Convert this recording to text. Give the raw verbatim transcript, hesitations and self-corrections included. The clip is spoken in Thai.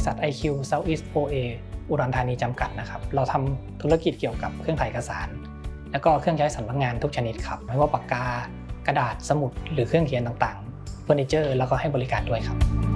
ษัท ไอ คิว Southeast โอ เอ อุดรธานีจำกัดนะครับเราทำธุรกิจเกี่ยวกับเครื่องถ่ายเอกสารแล้วก็เครื่องใช้สำนักงานทุกชนิดครับไม่ว่าปากกากระดาษสมุดหรือเครื่องเขียนต่างๆเฟอร์นิเจอร์แล้วก็ให้บริการด้วยครับ